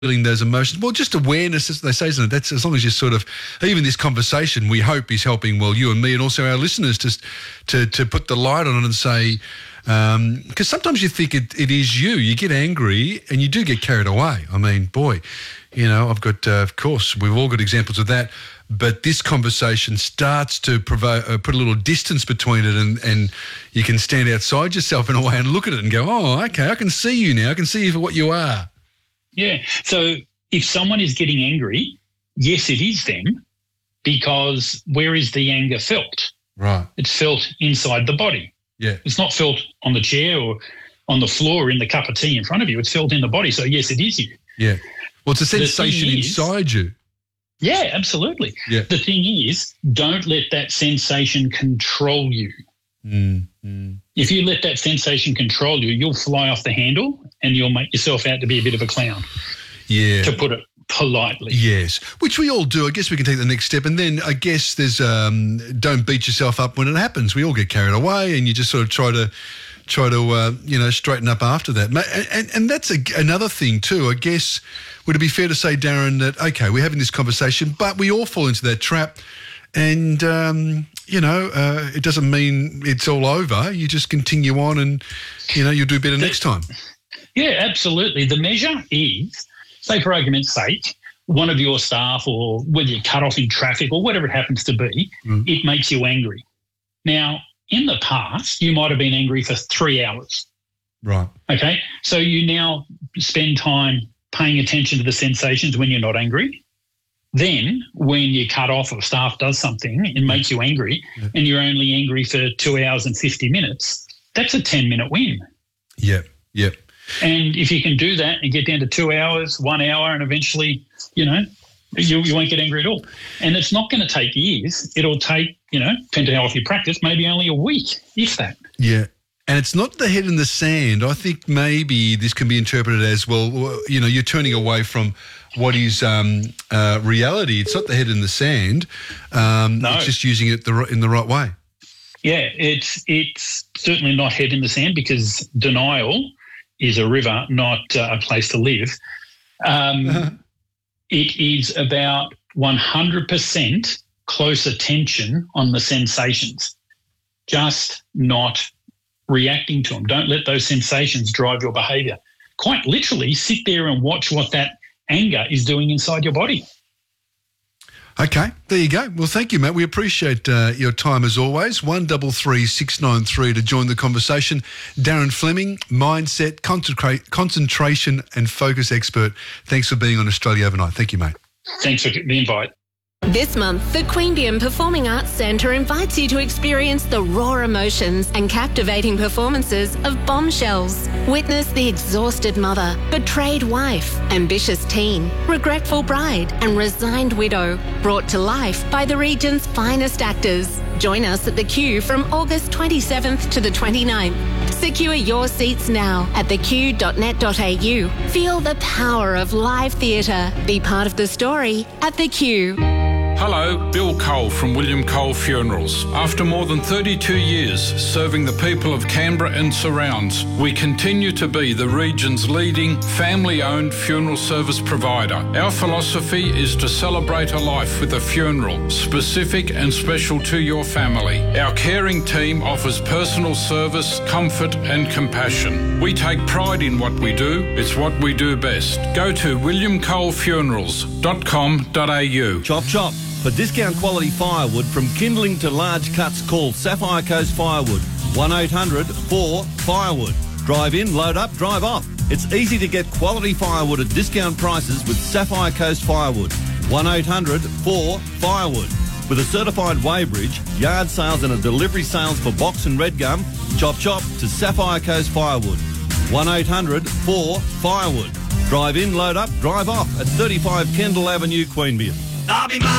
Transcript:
feeling those emotions. Well, just awareness, as they say, isn't it? That's as long as you sort of, even this conversation, we hope is helping, well, you and me and also our listeners to put the light on it and say, because sometimes you think it is you. You get angry and you do get carried away. I mean, boy, I've got, of course, we've all got examples of that. But this conversation starts to put a little distance between it, and you can stand outside yourself in a way and look at it and go, oh, okay, I can see you now. I can see you for what you are. Yeah. So if someone is getting angry, yes, it is them, because where is the anger felt? Right. It's felt inside the body. Yeah. It's not felt on the chair or on the floor in the cup of tea in front of you. It's felt in the body. So, yes, it is you. Yeah. Well, it's a sensation inside you. Yeah, absolutely. Yeah. The thing is, don't let that sensation control you. If you let that sensation control you, you'll fly off the handle and you'll make yourself out to be a bit of a clown. Yeah. To put it politely. Yes, which we all do. I guess we can take the next step, and then I guess there's don't beat yourself up when it happens. We all get carried away, and you just sort of try to straighten up after that. And that's another thing too. I guess, would it be fair to say, Darren, that, okay, we're having this conversation, but we all fall into that trap, and, it doesn't mean it's all over. You just continue on and, you'll do better next time. Yeah, absolutely. The measure is, say for argument's sake, one of your staff, or whether you're cut off in traffic or whatever it happens to be, it makes you angry. Now, in the past, you might have been angry for 3 hours. Right. Okay. So you now spend time paying attention to the sensations when you're not angry. Then when you cut off or staff does something, it makes you angry, and you're only angry for 2 hours and 50 minutes. That's a 10-minute win. Yep. And if you can do that and get down to 2 hours, 1 hour, and eventually, you won't get angry at all. And it's not going to take years. It'll take, depending on how often you practice, maybe only a week, if that. Yeah. And it's not the head in the sand. I think maybe this can be interpreted as, well, you're turning away from what is reality. It's not the head in the sand. No. It's just using it in the right way. Yeah, it's certainly not head in the sand, because denial is a river, not a place to live. It is about 100% close attention on the sensations, just not reacting to them. Don't let those sensations drive your behaviour. Quite literally, sit there and watch what that anger is doing inside your body. Okay, there you go. Well, thank you, Matt. We appreciate your time as always. 133 693 to join the conversation. Darren Fleming, mindset, concentration and focus expert. Thanks for being on Australia Overnight. Thank you, mate. Thanks for the invite. This month, the Queanbeyan Performing Arts Centre invites you to experience the raw emotions and captivating performances of Bombshells. Witness the exhausted mother, betrayed wife, ambitious teen, regretful bride and resigned widow, brought to life by the region's finest actors. Join us at The Q from August 27th to the 29th. Secure your seats now at theq.net.au. Feel the power of live theatre. Be part of the story at The Q. Hello, Bill Cole from William Cole Funerals. After more than 32 years serving the people of Canberra and surrounds, we continue to be the region's leading family-owned funeral service provider. Our philosophy is to celebrate a life with a funeral, specific and special to your family. Our caring team offers personal service, comfort and compassion. We take pride in what we do. It's what we do best. Go to williamcolefunerals.com.au. Chop chop. For discount quality firewood from kindling to large cuts, call Sapphire Coast Firewood. 1-800-4-FIREWOOD. Drive in, load up, drive off. It's easy to get quality firewood at discount prices with Sapphire Coast Firewood. 1-800-4-FIREWOOD. With a certified weighbridge, yard sales and a delivery sales for box and red gum, chop chop to Sapphire Coast Firewood. 1-800-4-FIREWOOD. Drive in, load up, drive off at 35 Kendall Avenue, Queanbeyan. I'll be mine.